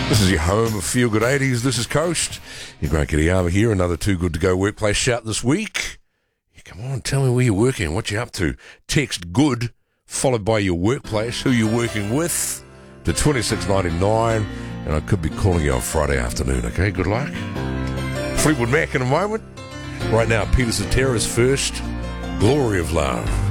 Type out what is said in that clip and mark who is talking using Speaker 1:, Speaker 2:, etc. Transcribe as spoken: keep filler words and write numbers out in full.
Speaker 1: This is your home of Feel Good eighties. This is Coast. Your great Kittyama here. Another Too Good To Go workplace shout this week. Yeah, come on, tell me where you're working, what you're up to. Text GOOD, followed by your workplace, who you're working with, to twenty-six ninety-nine, and I could be calling you on Friday afternoon, okay? Good luck. Fleetwood Mac in a moment. Right now, Peter Cetera's first, Glory of Love.